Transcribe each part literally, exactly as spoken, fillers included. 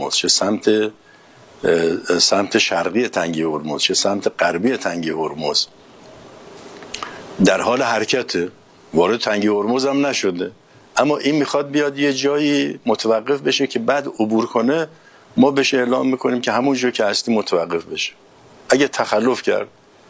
هرمز، چه سمت سمت شرقی تنگه هرمز، چه سمت غربی تنگه هرمز در حال حرکته. وارد تنگه هرمز هم نشده، اما این میخواد بیاد یه جایی متوقف بشه که بعد عبور کنه، ما بهش اعلام میکنیم که همون جا که هستی متوقف بشه. اگه تخلف کرد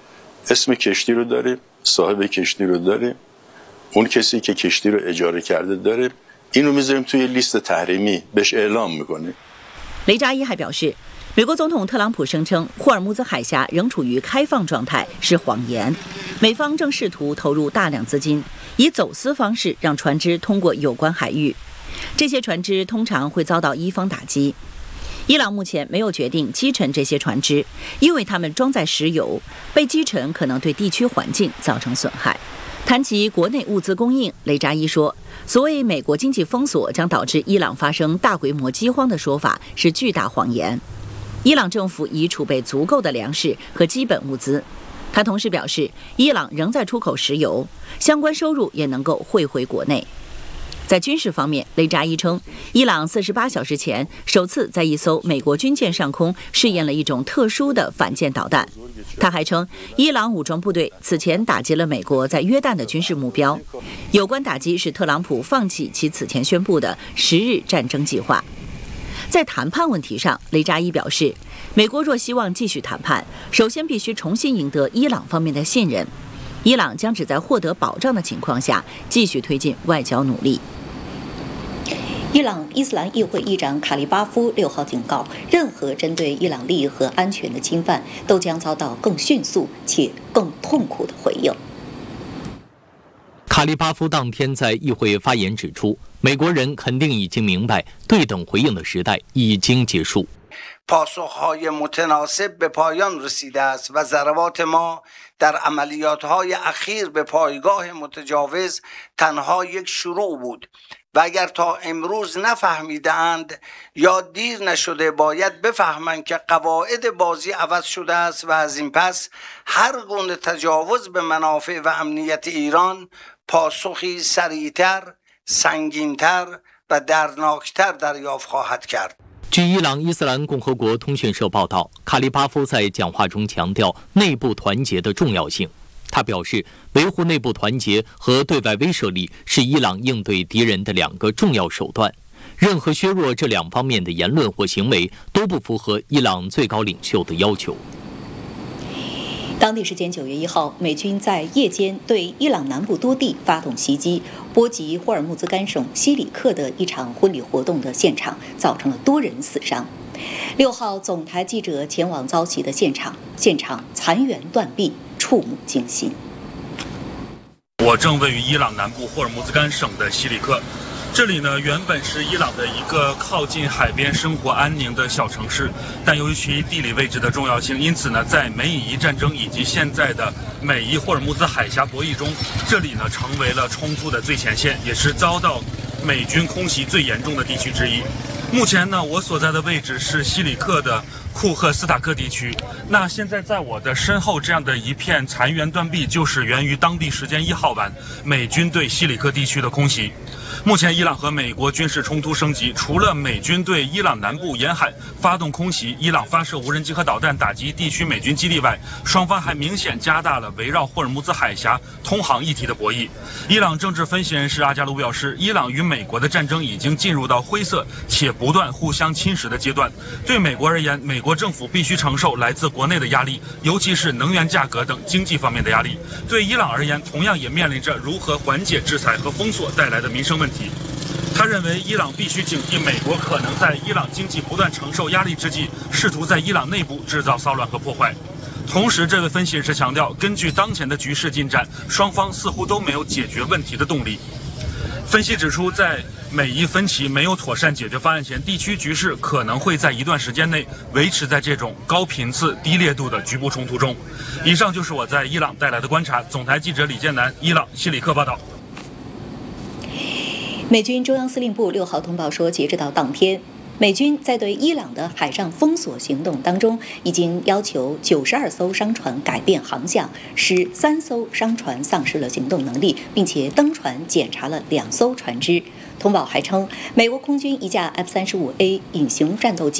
اسم کشتی رو داریم، صاحب کشتی رو داریم، اون کسی که کشتی رو اجاره کرده داریم، اینو میذاریم توی لیست تحریمی بهش اعلام میکنیم. 雷扎伊还表示，美国总统特朗普声称霍尔木兹海峡仍处于开放状态是谎言，美方正试图投入大量资金，以走私方式让船只通过有关海域，这些船只通常会遭到伊方打击。伊朗目前没有决定击沉这些船只，因为它们装载石油，被击沉可能对地区环境造成损害。谈及国内物资供应，雷扎伊说，所谓美国经济封锁将导致伊朗发生大规模饥荒的说法是巨大谎言。伊朗政府已储备足够的粮食和基本物资。他同时表示，伊朗仍在出口石油，相关收入也能够汇回国内。在军事方面，雷扎伊称，伊朗四十八小时前首次在一艘美国军舰上空试验了一种特殊的反舰导弹。他还称，伊朗武装部队此前打击了美国在约旦的军事目标，有关打击使特朗普放弃其此前宣布的十日战争计划。在谈判问题上，雷扎伊表示，美国若希望继续谈判，首先必须重新赢得伊朗方面的信任。伊朗将只在获得保障的情况下继续推进外交努力。伊朗伊斯兰议会议长卡利巴夫六号警告，任何针对伊朗利益和安全的侵犯都将遭到更迅速且更痛苦的回应。 卡利巴夫当天在议会发言指出，美国人肯定已经明白，对等回应的时代已经结束。 پاسخهای متناسب به پایان رسیده است و ضربات ما در عملیات‌های اخیر به پایگاه متجاوز تنها یک شروع بود و اگر تا امروز نفهمیدند یا دیر نشده باید بفهمند که قواعد بازی عوض شده است و از این پس هر گونه تجاوز به منافع و امنیت ایران پاسخی سریعتر، سنگینتر و دردناکتر دریافت خواهد کرد。 据伊朗伊斯兰共和国通讯社报道，卡利巴夫在讲话中强调内部团结的重要性。他表示，维护内部团结和对外威慑力是伊朗应对敌人的两个重要手段。任何削弱这两方面的言论或行为都不符合伊朗最高领袖的要求。 当地时间九月一号，美军在夜间对伊朗南部多地发动袭击，波及霍尔木兹干省西里克的一场婚礼活动的现场，造成了多人死伤。六号，总台记者前往遭袭的现场，现场残垣断壁，触目惊心。 我正位于伊朗南部霍尔木兹干省的西里克。这里呢，原本是伊朗的一个靠近海边、生活安宁的小城市，但由于其地理位置的重要性，因此呢，在美以伊战争以及现在的美伊霍尔木兹海峡博弈中，这里呢成为了冲突的最前线，也是遭到美军空袭最严重的地区之一。目前呢，我所在的位置是西里克的库赫斯塔克地区。那现在在我的身后这样的一片残垣断壁，就是源于当地时间一号晚美军对西里克地区的空袭。目前，伊朗和美国军事冲突升级，除了美军对伊朗南部沿海发动空袭，伊朗发射无人机和导弹打击地区美军基地外，双方还明显加大了围绕霍尔木兹海峡通航议题的博弈。伊朗政治分析人士阿加卢表示，伊朗与美国的战争已经进入到灰色且不断互相侵蚀的阶段。对美国而言，美国政府必须承受来自国内的压力，尤其是能源价格等经济方面的压力。对伊朗而言，同样也面临着如何缓解制裁和封锁带来的民生问题。他认为，伊朗必须警惕美国可能在伊朗经济不断承受压力之际，试图在伊朗内部制造骚乱和破坏。同时，这位分析人士强调，根据当前的局势进展，双方似乎都没有解决问题的动力。分析指出，在美伊分歧没有妥善解决方案前，地区局势可能会在一段时间内维持在这种高频次、低烈度的局部冲突中。以上就是我在伊朗带来的观察。总台记者李建南，伊朗西里克报道。 美军中央司令部六号通报说，截止到当天，美军在对伊朗的海上封锁行动当中，已经要求九十二艘商船改变航向，使三艘商船丧失了行动能力，并且登船检查了两艘船只。通报还称，美国空军一架 F 三十五 A 隐形战斗机